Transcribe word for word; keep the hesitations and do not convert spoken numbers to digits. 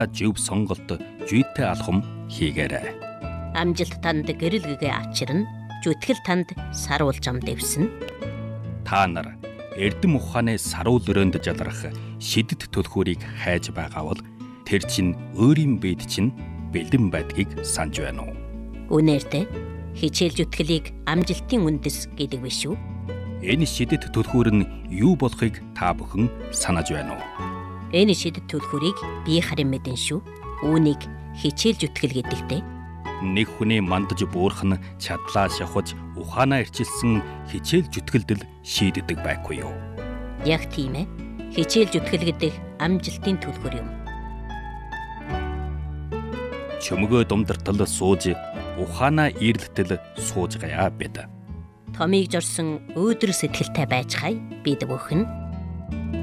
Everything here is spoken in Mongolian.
Зөв сонголт жүйтэй алхам хийгээрэй. Амжилт танд гэрэлгэгээ авчирна. Зүтгэл танд саруул зам дэвснэ. Та нар эрдэм ухааны саруул өрөөнд жалрах шидэт түлхүүрийг хайж байгаа бол тэр чинь өөрийн биед чинь бэлэн байдгийг санаж байна уу? Үнээртэй хичээл зүтгэлийг амжилтын үндэс гэдэг биш үү? Энэ шидэт түлхүүр нь юу болохыг та бүхэн санаж байна уу? Энэ шидэт түлхүүрийг би харин мэдэн шүү. Үүнийг хичээл зүтгэл гэдэгтэй. Нэг хүний мандаж буурах нь чадлаа шавхаж ухаанаа ирчилсэн хичээл зүтгэлдэл шийддэг байхгүй юу? Яг тийм ээ. Хичээл зүтгэл гэдэг амжилтын түлхүүр юм. Чөмгөө дундартал сууж ухаанаа ирэлтэл сууж гаяа бид. Томийг зорсон өөдрөг сэтгэлтэй байж хай бид бүхэн